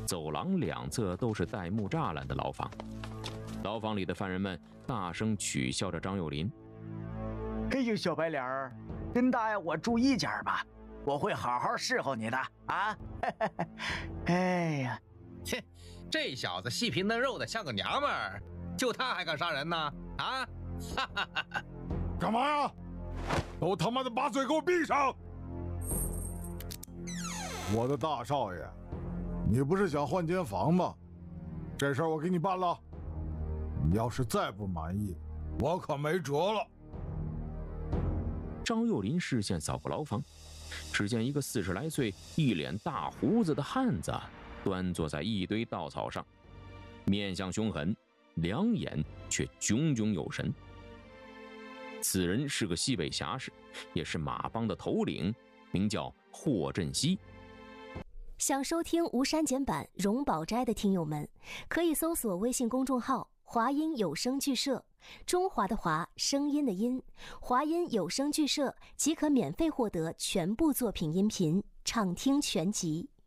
走廊两侧都是带木栅栏的牢房，牢房里的犯人们大声取笑着张幼林。 哎呦，小白脸儿，跟大爷我住一间吧，我会好好伺候你的啊！哎呀， 切，这小子细皮嫩肉的像个娘们儿，就他还敢杀人呢？啊！哈哈哈哈！ 干嘛呀？都他妈的把嘴给我闭上！我的大少爷，你不是想换间房吗？这事儿我给你办了。你要是再不满意，我可没辙了。 张幼林视线扫过牢房，只见一个40来岁、一脸大胡子的汉子端坐在一堆稻草上，面相凶狠，两眼却炯炯有神。此人是个西北侠士，也是马帮的头领，名叫霍振西。 想收听无删减版荣宝斋的听友们，可以搜索微信公众号华音有声剧社，中华的华，声音的音，华音有声剧社即可免费获得全部作品音频，畅听全集。